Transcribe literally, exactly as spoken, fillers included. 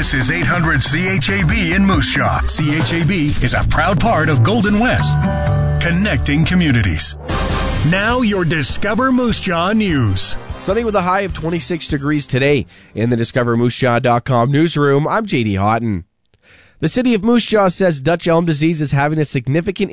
This is eight hundred C H A B in Moose Jaw. C H A B is a proud part of Golden West, connecting communities. Now your Discover Moose Jaw news. Sunny with a high of twenty-six degrees today in the Discover Moose Jaw dot com newsroom. I'm J D Houghton. The city of Moose Jaw says Dutch elm disease is having a significant